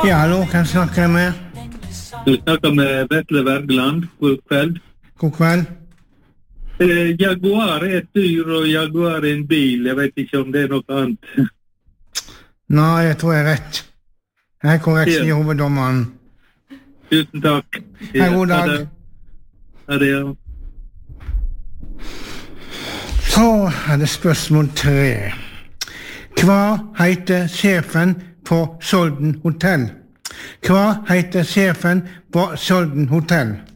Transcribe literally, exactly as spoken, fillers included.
Ja, hallo, hvem snakker jeg med? Du snakker med Vetle Wergeland. God kveld. God kveld. Eh, Jaguar er et dyr, og Jaguar er en bil. Jeg vet ikke om det er noe annet. Nei, jeg tror jeg er rett. Jeg er korrekt, Ja. sier hoveddommeren. Tusen takk. Hei, god dag. Ha det. Ha det, ja. Så er det spørsmål tre. Hva heter sjefen på Solden Hotel? Hva heter sjefen på Solden Hotel?